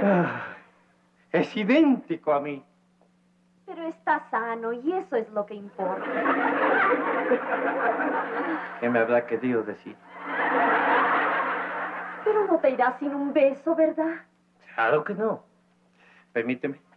Ah, es idéntico a mí. Pero está sano y eso es lo que importa. ¿Qué me habrá querido decir? Pero no te irás sin un beso, ¿verdad? Claro que no. Permíteme.